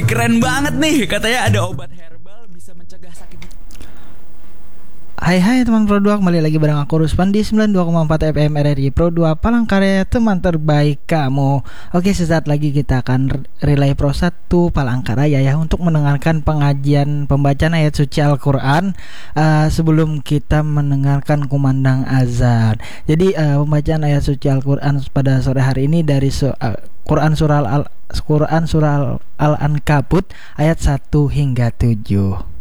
keren banget nih. Katanya ada obat herbal bisa mencegah sakit. Hai teman Pro 2, kembali lagi bareng aku Ruspan di 92,4 FM RRI Pro 2 Palangkaraya, teman terbaik kamu. Oke, sesaat lagi kita akan relay Pro 1 Palangkaraya ya, untuk mendengarkan pengajian pembacaan ayat suci Al-Quran sebelum kita mendengarkan kumandang azan. Jadi pembacaan ayat suci Al-Quran pada sore hari ini dari Quran surah Al-Ankabut ayat 1 hingga 7.